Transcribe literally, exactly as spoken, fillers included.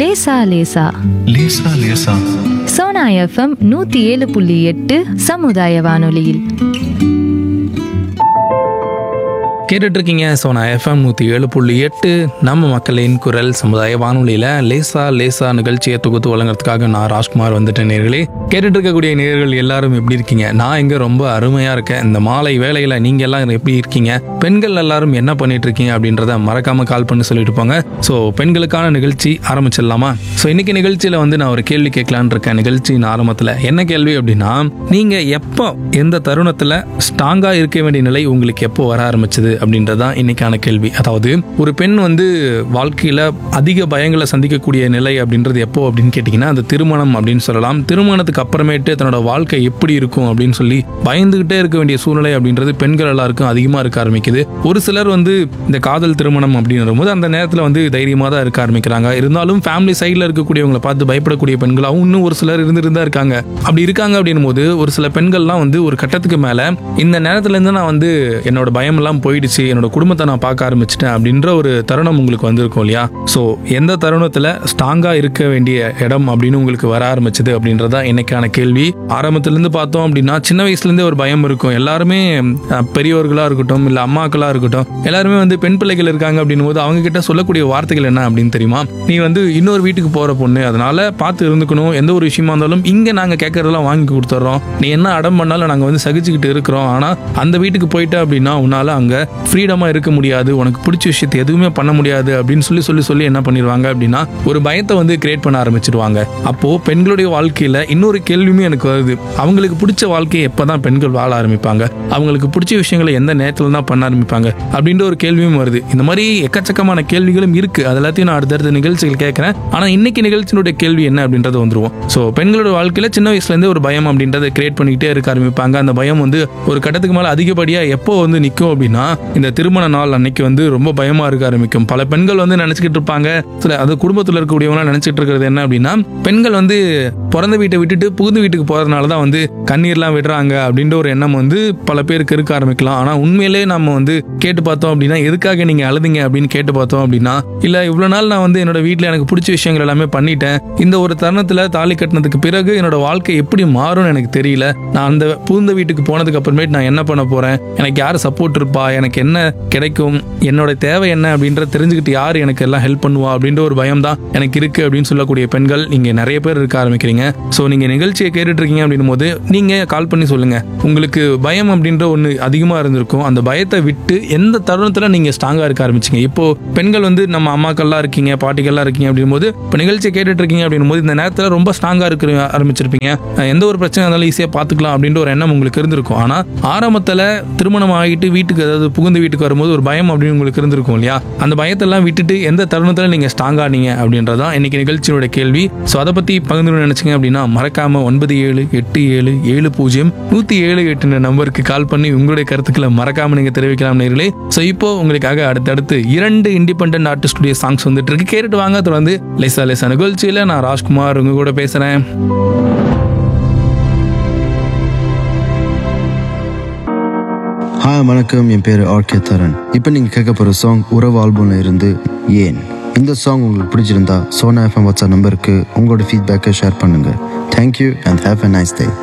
லேசா லேசா லேசா லேசா சோனா எஃப்எம் நூத்தி ஏழு புள்ளி எட்டு சமுதாய வானொலியில். கேட்டுட்டு இருக்கீங்க சோனா எஃப்எம் நூற்றி ஏழு புள்ளி எட்டு நம்ம மக்களின் குரல் சமுதாய வானொலியில் லேசா லேசா நிகழ்ச்சியை தொகுத்து வழங்குறதுக்காக நான் ராஜ்குமார் வந்துட்டேன். நேர்களே, கேட்டுட்டு இருக்கக்கூடிய நேர்கள் எல்லாரும் எப்படி இருக்கீங்க? நான் இங்கே ரொம்ப அருமையாக இருக்கேன். இந்த மாலை வேளையில் நீங்கள் எல்லாம் எப்படி இருக்கீங்க? பெண்கள் எல்லாரும் என்ன பண்ணிட்டு இருக்கீங்க அப்படின்றத மறக்காம கால் பண்ணி சொல்லிட்டு போங்க. ஸோ பெண்களுக்கான நிகழ்ச்சி ஆரம்பிச்சிடலாமா? ஸோ இன்னைக்கு நிகழ்ச்சியில் வந்து நான் ஒரு கேள்வி கேட்கலான்னு இருக்கேன். நிகழ்ச்சியின் ஆரம்பத்தில் என்ன கேள்வி அப்படின்னா, நீங்கள் எப்போ எந்த தருணத்தில் ஸ்ட்ராங்காக இருக்க வேண்டிய நிலை உங்களுக்கு எப்போ வர ஆரம்பிச்சது அப்படின்றதான் இன்னைக்கான கேள்வி. அதாவது ஒரு பெண் வந்து வாழ்க்கையில அதிக பயங்களை சந்திக்கக்கூடிய நிலை அப்படின்றது எப்போ அப்படின்னு கேட்டீங்கன்னா, அந்த திருமணம் அப்படின்னு சொல்லலாம். திருமணத்துக்கு அப்புறமேட்டு தன்னோட வாழ்க்கை எப்படி இருக்கும் அப்படின்னு சொல்லி பயந்துகிட்டே இருக்க வேண்டிய சூழ்நிலை அப்படின்றது பெண்கள் எல்லாருக்கும் அதிகமா இருக்க ஆரம்பிக்குது. ஒரு சிலர் வந்து இந்த காதல் திருமணம் அப்படின்ற போது அந்த நேரத்தில் வந்து தைரியமா தான் இருக்க ஆரம்பிக்கிறாங்க. இருந்தாலும் ஃபேமிலி சைட்ல இருக்கக்கூடியவங்களை பார்த்து பயப்படக்கூடிய பெண்களாகவும் இன்னும் ஒரு சிலர் இருந்துட்டு தான் இருக்காங்க. அப்படி இருக்காங்க அப்படின்னும் போது ஒரு சில பெண்கள்லாம் வந்து ஒரு கட்டத்துக்கு மேல இந்த நேரத்துல இருந்து நான் வந்து என்னோட பயம் எல்லாம் போயிடுச்சு, என்னோட குடும்பத்தை நான் பார்க்க ஆரம்பிச்சிட்டேன் அப்படின்ற ஒரு தருணம் உங்களுக்கு வந்திருக்கும் இல்லையா? ஸோ எந்த தருணத்தில் ஸ்ட்ராங்காக இருக்க வேண்டிய இடம் அப்படின்னு உங்களுக்கு வர ஆரம்பிச்சது அப்படின்றதா இன்னைக்கான கேள்வி. ஆரம்பத்திலேருந்து பார்த்தோம் அப்படின்னா சின்ன வயசுலேருந்தே ஒரு பயம் இருக்கும். எல்லாருமே பெரியவர்களாக இருக்கட்டும், இல்லை அம்மாக்களாக இருக்கட்டும், எல்லாருமே வந்து பெண் பிள்ளைகள் இருக்காங்க அப்படின்னும் போது அவங்க கிட்ட சொல்லக்கூடிய வார்த்தைகள் என்ன அப்படின்னு தெரியுமா? நீ வந்து இன்னொரு வீட்டுக்கு போகிற பொண்ணு, அதனால பார்த்து இருந்துக்கணும். எந்த ஒரு விஷயமா இருந்தாலும் இங்கே நாங்கள் கேட்கறதெல்லாம் வாங்கி கொடுத்துட்றோம். நீ என்ன அடம் பண்ணாலும் நாங்கள் வந்து சகிச்சுக்கிட்டு இருக்கிறோம். ஆனால் அந்த வீட்டுக்கு போயிட்ட அப்படின்னா உன்னால் அங்கே ஃப்ரீடமாக இருக்க முடியாது, உனக்கு பிடிச்ச விஷயத்தை எதுவுமே பண்ண முடியாது அப்படின்னு சொல்லி சொல்லி சொல்லி என்ன பண்ணிடுவாங்க அப்படின்னா ஒரு பயத்தை வந்து கிரியேட் பண்ண ஆரம்பிச்சிடுவாங்க. அப்போ பெண்களுடைய வாழ்க்கையில இன்னொரு கேள்வியுமே எனக்கு வருது. அவங்களுக்கு பிடிச்ச வாழ்க்கையை எப்பதான் பெண்கள் வாழ ஆரம்பிப்பாங்க, அவங்களுக்கு பிடிச்ச விஷயங்களை எந்த நேரத்துல தான் பண்ண ஆரம்பிப்பாங்க அப்படின்ற ஒரு கேள்வியும் வருது. இந்த மாதிரி எக்கச்சக்கமான கேள்விகளும் இருக்கு. அது எல்லாத்தையும் நான் அடுத்தடுத்த நிகழ்ச்சிகள் கேட்கிறேன். ஆனா இன்னைக்கு நிகழ்ச்சியினுடைய கேள்வி என்ன அப்படின்றது வந்துருவோம். ஸோ பெண்களோட வாழ்க்கையில சின்ன வயசுல இருந்தே ஒரு பயம் அப்படின்றத கிரியேட் பண்ணிக்கிட்டே இருக்க ஆரம்பிப்பாங்க. அந்த பயம் வந்து ஒரு கட்டத்துக்கு மேல அதிகப்படியா எப்போ வந்து நிற்கும் அப்படின்னா இந்த திருமண நாள் அன்னைக்கு வந்து ரொம்ப பயமா இருக்க ஆரம்பிக்கும். பல பெண்கள் வந்து நினைச்சுக்கிட்டு இருப்பாங்க, சில அது குடும்பத்தில் இருக்கக்கூடியவங்க நினைச்சிட்டு இருக்கிறது என்ன அப்படின்னா, பெண்கள் வந்து பிறந்த வீட்டை விட்டுட்டு புகுந்த வீட்டுக்கு போறதுனால தான் வந்து கண்ணீர்லாம் விடுறாங்க அப்படின்ற ஒரு எண்ணம் வந்து பல பேருக்கு இருக்க ஆரம்பிக்கலாம். ஆனா உண்மையிலே நம்ம வந்து கேட்டு பார்த்தோம் அப்படின்னா, எதுக்காக நீங்க அழுதுங்க அப்படின்னு கேட்டு பார்த்தோம் அப்படின்னா, இல்ல இவ்வளவு நாள் நான் வந்து என்னோட வீட்டுல எனக்கு பிடிச்ச விஷயங்கள் எல்லாமே பண்ணிட்டேன், இந்த ஒரு தருணத்துல தாலி கட்டினதுக்கு பிறகு என்னோட வாழ்க்கை எப்படி மாறும்னு எனக்கு தெரியல, நான் அந்த புகுந்த வீட்டுக்கு போனதுக்கு அப்புறமேட்டு நான் என்ன பண்ண போறேன், எனக்கு யார் சப்போர்ட் இருப்பா, எனக்கு என்ன கிடைக்கும், என்னோட தேவை என்ன அப்படின்ற தெரிஞ்சுக்கிட்டு யார் எனக்கு எல்லாம் ஹெல்ப் பண்ணுவா அப்படின்ற ஒரு பயம் தான் எனக்கு இருக்கு அப்படின்னு சொல்லக்கூடிய பெண்கள் நீங்க நிறைய பேர் இருக்க ஆரம்பிக்கிறீங்க. ஸோ நீங்க நிகழ்ச்சியை கேட்டுட்டு இருக்கீங்க அப்படின்னும் போது நீங்க கால் பண்ணி சொல்லுங்க, உங்களுக்கு பயம் அப்படின்ற ஒன்று அதிகமா இருந்திருக்கும். அந்த பயத்தை விட்டு எந்த தருணத்துல நீங்க ஸ்ட்ராங்கா இருக்க ஆரம்பிச்சீங்க? இப்போ பெண்கள் வந்து நம்ம அம்மாக்கள்லாம் இருக்கீங்க, பாட்டிகள்லாம் இருக்கீங்க அப்படின் போது இப்போ நிகழ்ச்சியை கேட்டுட்டு இருக்கீங்க அப்படின்னும் போது இந்த நேரத்தில் ரொம்ப ஸ்ட்ராங்கா இருக்க ஆரம்பிச்சிருப்பீங்க. எந்த ஒரு பிரச்சனை இருந்தாலும் ஈஸியா பாத்துக்கலாம் அப்படின்ற ஒரு எண்ணம் உங்களுக்கு இருந்திருக்கும். ஆனா ஆரம்பத்துல திருமணம் ஆகிட்டு வீட்டுக்கு, அதாவது புகுந்த வீட்டுக்கு வரும்போது ஒரு பயம் அப்படின்னு உங்களுக்கு இருந்திருக்கும் இல்லையா? அந்த பயத்தெல்லாம் விட்டுட்டு எந்த தருணத்துல நீங்க ஸ்ட்ராங் ஆனீங்க அப்படின்றதான் இன்னைக்கு நிகழ்ச்சியோட கேள்வி. ஸோ அதை பத்தி பகிர்ந்து நினைச்சீங்க அப்படின்னா மறக்காம ஒன்பது ஏழு எட்டு ஏழு ஏழு பூஜ்ஜியம் நூத்தி ஏழு எட்டு நம்பருக்கு கால் பண்ணி உங்களுடைய கருத்துக்களை மறக்காம நீங்க தெரிவிக்கலாம் நேர்களே. ஸோ இப்போ உங்களுக்காக அடுத்தடுத்து இரண்டு இண்டிபெண்டன்ட் ஆர்டிஸ்டுடைய சாங்ஸ் வந்துட்டு இருக்கு, கேட்டுட்டு வாங்க. தொடர்ந்து லேசா லேசா நிகழ்ச்சியில நான் ராஜ்குமார் உங்க கூட பேசுறேன். ஹாய் வணக்கம், என் பேர் ஆர்கே தரன். இப்போ நீங்கள் கேட்க போகிற சாங் உறவு ஆல்பம்ல இருந்து ஏன். இந்த சாங் உங்களுக்கு பிடிச்சிருந்தா சோனா எஃப்எம் வாட்ஸ்அப் நம்பருக்கு உங்களோட ஃபீட்பேக்கை ஷேர் பண்ணுங்கள். Thank you and have a nice day.